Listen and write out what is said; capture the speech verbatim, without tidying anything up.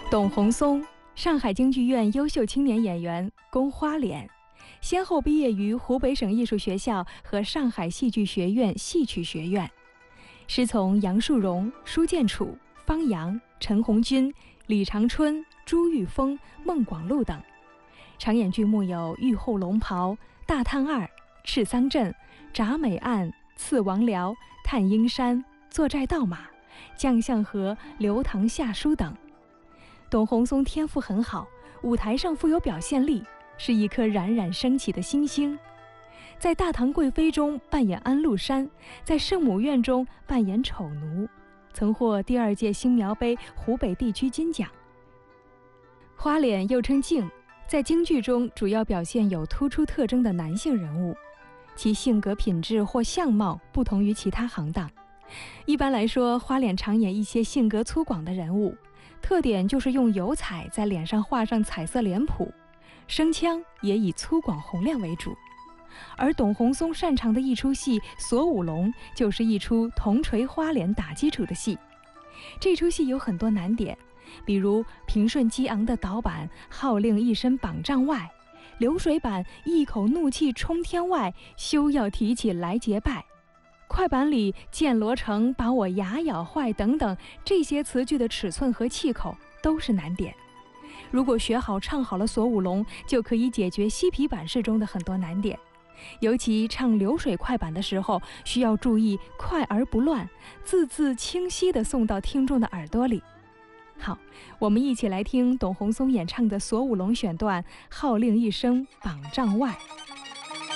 董宏松，上海京剧院优秀青年演员，宫花脸，先后毕业于湖北省艺术学校和上海戏剧学院戏曲学院，师从杨树荣、舒建楚、方洋、陈鸿钧、李长春、朱玉峰、孟广禄等。常演剧目有《玉后龙袍》、《大探二》、《赤桑镇》、《铡美案》、《刺王僚》、《探鹰山》、《坐寨盗马》、《将相和》、《刘唐下书》等。董宏松天赋很好，舞台上富有表现力，是一颗冉冉升起的新星。在《大唐贵妃》中扮演安禄山，在圣母院中扮演丑奴，曾获第二届新苗杯湖北地区金奖。花脸又称镜，在京剧中主要表现有突出特征的男性人物，其性格品质或相貌不同于其他行当。一般来说，花脸常演一些性格粗犷的人物，特点就是用油彩在脸上画上彩色脸谱，声腔也以粗犷洪亮为主。而董宏松擅长的一出戏《锁五龙》就是一出铜锤花脸打基础的戏。这出戏有很多难点，比如平顺激昂的导板号令一声榜帐外，流水板一口怒气冲天外，休要提起来结拜，快板里剑罗成把我牙咬坏等等，这些词句的尺寸和气口都是难点。如果学好唱好了锁五龙，就可以解决西皮板式中的很多难点。尤其唱流水快板的时候，需要注意快而不乱，字字清晰地送到听众的耳朵里。好，我们一起来听董宏松演唱的锁五龙选段，号令一声榜帐外。